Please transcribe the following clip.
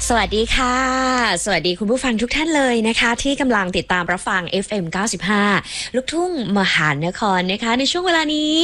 สวัสดีค่ะสวัสดีคุณผู้ฟังทุกท่านเลยนะคะที่กำลังติดตามรับฟัง FM 95ลูกทุ่งมหานครนะคะในช่วงเวลานี้